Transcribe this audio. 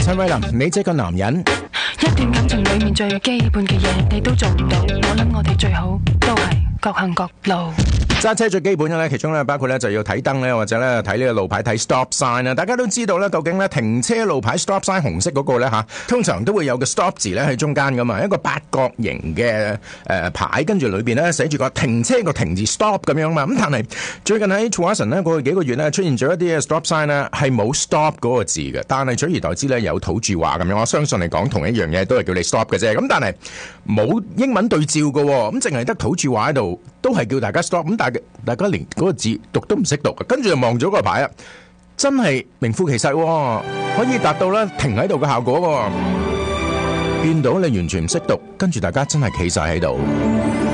陳慧琳，你這個男人， 一段感情裏面最基本嘅嘢你都做唔到，我諗我哋最好都係各行各路。 揸車最基本嘅咧，其中咧包括咧就要睇燈咧，或者咧睇呢個路牌睇 stop sign 啦。大家都知道咧，究竟咧停車路牌 stop sign 紅色嗰個咧嚇，通常都會有個 stop 字咧喺中間噶嘛，一個八角形嘅牌，跟住裏邊咧寫住個停車個停字 stop 咁樣嘛。咁但係最近喺 Tsawwassen 咧過去幾個月咧出現咗一啲嘅 stop sign 咧係冇 stop 嗰個字嘅，但係取而代之咧有土著話咁樣。我相信嚟講同一樣嘢都係叫你 stop 嘅啫。咁但係冇英文對照嘅，咁淨係得土著話喺度，都係叫大家 stop。咁大家連嗰個字讀都唔識讀，跟住就望咗個牌啊，真係名副其實，可以達到咧停喺度嘅效果。見到你完全唔識讀，跟住大家真係企晒喺度。